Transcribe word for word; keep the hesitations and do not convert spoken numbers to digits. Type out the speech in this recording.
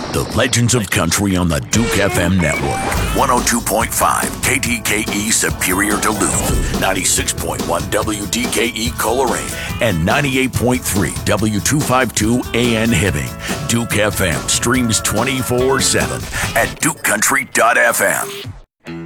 The Legends of Country on the Duke F M network. one oh two point five K D K E Superior Duluth, ninety-six point one W D K E Coleraine, and ninety-eight point three W two fifty-two A N Hibbing. Duke F M streams twenty-four seven at duke country dot f m.